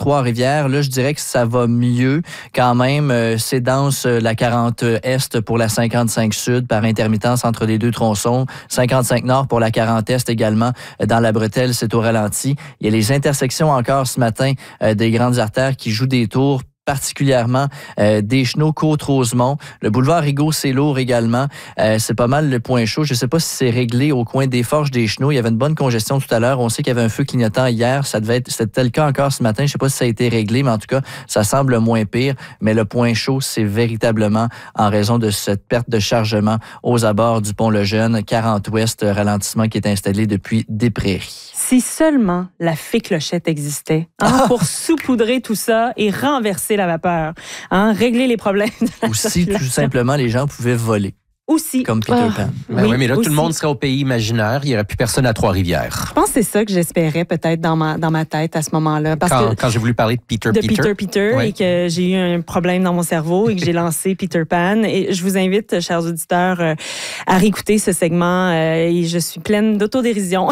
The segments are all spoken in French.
Trois-Rivières. Là, je dirais que ça va mieux quand même. C'est dense la 40 Est pour la 55 Sud par intermittence entre les deux tronçons. 55 Nord pour la 40 Est également. Dans la bretelle, c'est au ralenti. Il y a les intersections encore ce matin des grandes artères qui jouent des tours, particulièrement Deschenaux, Côte-Rosemont. Le boulevard Rigaud, c'est lourd également. C'est pas mal le point chaud. Je ne sais pas si c'est réglé au coin des Forges Deschenaux. Il y avait une bonne congestion tout à l'heure. On sait qu'il y avait un feu clignotant hier. C'était le cas encore ce matin. Je ne sais pas si ça a été réglé, mais en tout cas, ça semble moins pire. Mais le point chaud, c'est véritablement en raison de cette perte de chargement aux abords du pont Lejeune, 40 Ouest, ralentissement qui est installé depuis Des-Prairies. Si seulement la fée Clochette existait pour saupoudrer tout ça et renverser la vapeur, régler les problèmes de la Aussi, tout simplement, les gens pouvaient voler. Aussi. Comme Peter Pan. Oui, mais là, tout le monde serait au pays imaginaire. Il n'y aurait plus personne à Trois-Rivières. Je pense que c'est ça que j'espérais peut-être dans ma tête à ce moment-là. Quand j'ai voulu parler de Peter et que j'ai eu un problème dans mon cerveau et que j'ai lancé Peter Pan. Et je vous invite, chers auditeurs, à réécouter ce segment. Et je suis pleine d'autodérision.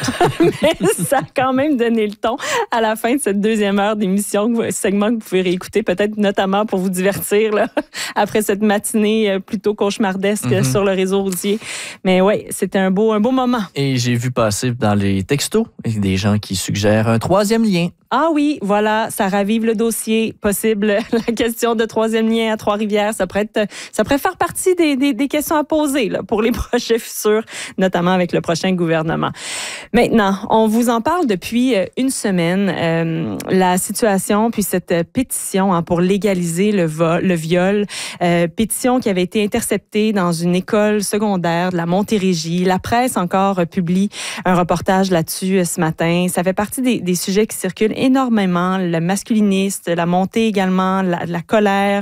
Mais ça a quand même donné le ton à la fin de cette deuxième heure d'émission, segment que vous pouvez réécouter, peut-être notamment pour vous divertir là, après cette matinée plutôt cauchemardesque sur le réseau routier. Mais oui, c'était un beau moment. Et j'ai vu passer dans les textos des gens qui suggèrent un troisième lien. Ah oui, voilà, ça ravive le dossier. Possible, la question de troisième lien à Trois-Rivières, ça pourrait faire partie des questions à poser là, pour les projets futurs, notamment avec le prochain gouvernement. Maintenant, on vous en parle depuis une semaine. La situation, puis cette pétition pour légaliser le viol, pétition qui avait été interceptée dans une école secondaire de la Montérégie. La presse encore publie un reportage là-dessus ce matin. Ça fait partie des sujets qui circulent énormément, le masculiniste, la montée également, la colère,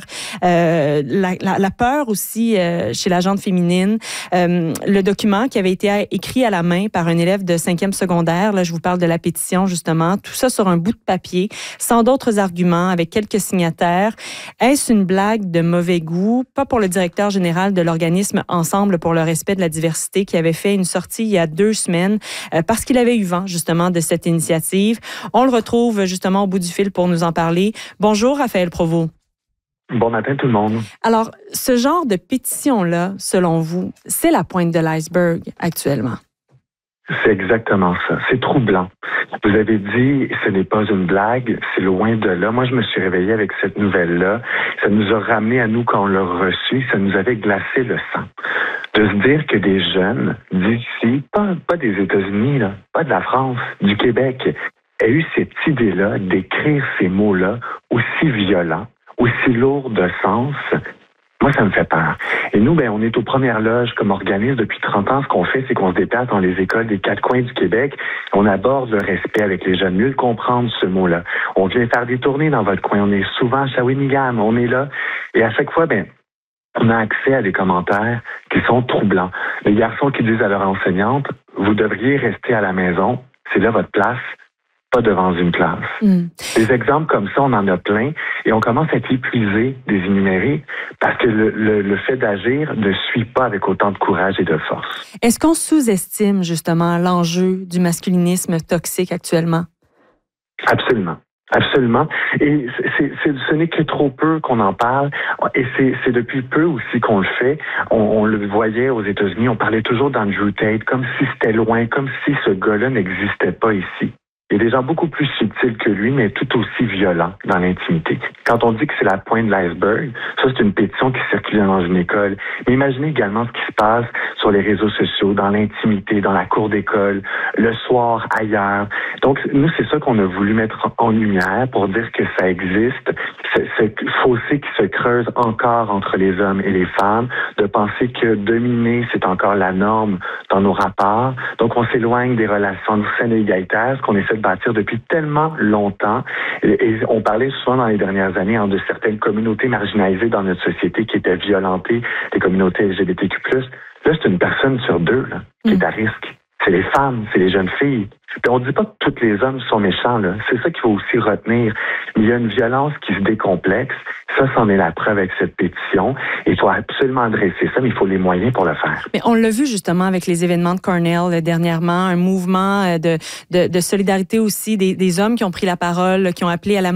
la peur aussi chez la gente féminine. Le document qui avait été écrit à la main par un élève de 5e secondaire, là je vous parle de la pétition justement, tout ça sur un bout de papier, sans d'autres arguments, avec quelques signataires. Est-ce une blague de mauvais goût? Pas pour le directeur général de l'organisme Ensemble pour le respect de la diversité qui avait fait une sortie il y a 2 semaines parce qu'il avait eu vent justement de cette initiative. On le retrouve justement au bout du fil pour nous en parler. Bonjour, Raphaël Provost. Bon matin tout le monde. Alors, ce genre de pétition-là, selon vous, c'est la pointe de l'iceberg actuellement? C'est exactement ça. C'est troublant. Vous avez dit, ce n'est pas une blague, c'est loin de là. Moi, je me suis réveillé avec cette nouvelle-là. Ça nous a ramené à nous quand on l'a reçu. Ça nous avait glacé le sang. De se dire que des jeunes d'ici, pas des États-Unis, là, pas de la France, du Québec, aient eu cette idée-là d'écrire ces mots-là aussi violents, aussi lourds de sens. Moi, ça me fait peur. Et nous, on est aux premières loges comme organisme depuis 30 ans. Ce qu'on fait, c'est qu'on se déplace dans les écoles des 4 coins du Québec. On aborde le respect avec les jeunes, mieux comprendre ce mot-là. On vient faire des tournées dans votre coin. On est souvent à Shawinigan. On est là. Et à chaque fois, on a accès à des commentaires qui sont troublants. Les garçons qui disent à leur enseignante, vous devriez rester à la maison. C'est là votre place. Pas devant une classe. Des exemples comme ça, on en a plein et on commence à être épuisé des énumérés parce que le fait d'agir ne suit pas avec autant de courage et de force. Est-ce qu'on sous-estime justement l'enjeu du masculinisme toxique actuellement? Absolument. Absolument. Et ce n'est que trop peu qu'on en parle. Et c'est depuis peu aussi qu'on le fait. On le voyait aux États-Unis, on parlait toujours d'Andrew Tate comme si c'était loin, comme si ce gars-là n'existait pas ici. Il y a des gens beaucoup plus subtils que lui, mais tout aussi violents dans l'intimité. Quand on dit que c'est la pointe de l'iceberg, ça, c'est une pétition qui circule dans une école. Mais imaginez également ce qui se passe sur les réseaux sociaux, dans l'intimité, dans la cour d'école, le soir, ailleurs. Donc, nous, c'est ça qu'on a voulu mettre en lumière pour dire que ça existe. Ce fossé qui se creuse encore entre les hommes et les femmes, de penser que dominer, c'est encore la norme dans nos rapports. Donc, on s'éloigne des relations saines et égalitaires, ce qu'on essaie de bâtir depuis tellement longtemps. Et on parlait souvent dans les dernières années de certaines communautés marginalisées dans notre société qui étaient violentées, des communautés LGBTQ+. Là, c'est une personne sur 2 là, qui est à risque. C'est les femmes, c'est les jeunes filles. Puis on ne dit pas que tous les hommes sont méchants, là. C'est ça qu'il faut aussi retenir. Il y a une violence qui se décomplexe. Ça, c'en est la preuve avec cette pétition. Et il faut absolument adresser ça, mais il faut les moyens pour le faire. Mais on l'a vu justement avec les événements de Cornell dernièrement, un mouvement de solidarité aussi, des hommes qui ont pris la parole, qui ont appelé à la